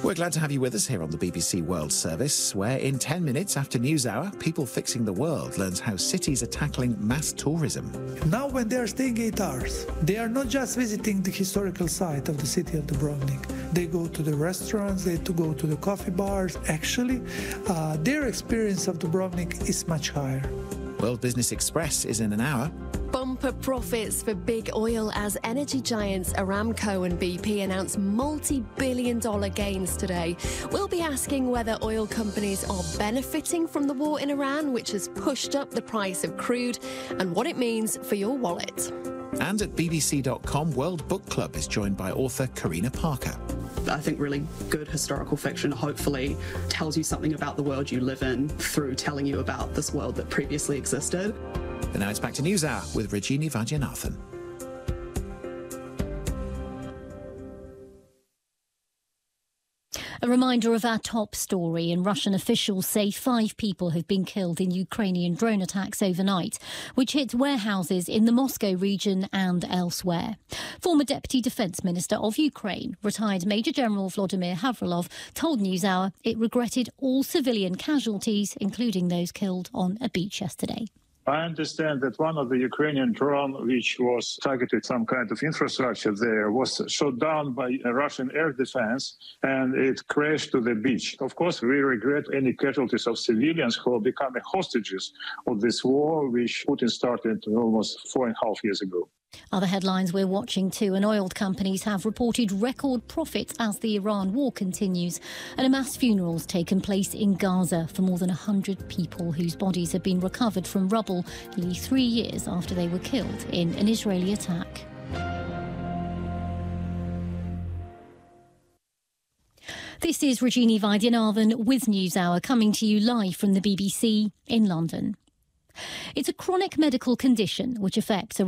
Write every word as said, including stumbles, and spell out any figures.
We're glad to have you with us here on the B B C World Service, where in ten minutes after News Hour, People Fixing the World learns how cities are tackling mass tourism. Now when they are staying eight hours, they are not just visiting the historical site of the city of Dubrovnik. They go to the restaurants, they to go to the coffee bars. Actually, uh, their experience of Dubrovnik is much higher. World Business Express is in an hour. Bumper profits for big oil as energy giants Aramco and B P announce multi-billion dollar gains today. We'll be asking whether oil companies are benefiting from the war in Iran, which has pushed up the price of crude, and what it means for your wallet. And at B B C dot com, World Book Club is joined by author Karina Parker. I think really good historical fiction hopefully tells you something about the world you live in through telling you about this world that previously existed. And now it's back to News Hour with Rajini Vaidyanathan. A reminder of our top story. And Russian officials say five people have been killed in Ukrainian drone attacks overnight, which hit warehouses in the Moscow region and elsewhere. Former Deputy Defence Minister of Ukraine, retired Major General Vladimir Havrilov, told NewsHour it regretted all civilian casualties, including those killed on a beach yesterday. I understand that one of the Ukrainian drone, which was targeted some kind of infrastructure there, was shot down by a Russian air defense and it crashed to the beach. Of course, we regret any casualties of civilians who are becoming hostages of this war, which Putin started almost four and a half years ago. Other headlines we're watching too, and oil companies have reported record profits as the Iran war continues, and a mass funeral's taken place in Gaza for more than one hundred people whose bodies have been recovered from rubble nearly three years after they were killed in an Israeli attack. This is Rajini Vaidyanathan with NewsHour, coming to you live from the B B C in London. It's a chronic medical condition which affects